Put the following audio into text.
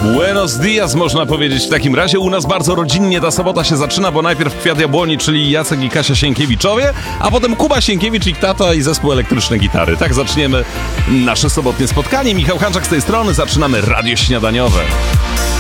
Buenos dias, można powiedzieć w takim razie. U nas bardzo rodzinnie ta sobota się zaczyna, bo najpierw Kwiat Jabłoni, czyli Jacek i Kasia Sienkiewiczowie, a potem Kuba Sienkiewicz, ich tata i zespół Elektryczne Gitary. Tak zaczniemy nasze sobotnie spotkanie. Michał Hanczak z tej strony, zaczynamy Radio Śniadaniowe.